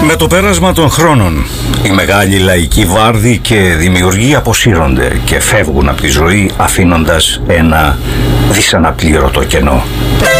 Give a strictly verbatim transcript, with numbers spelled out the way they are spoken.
Με το πέρασμα των χρόνων, οι μεγάλοι λαϊκοί βάρδοι και δημιουργοί αποσύρονται και φεύγουν από τη ζωή, αφήνοντας ένα δυσαναπλήρωτο κενό.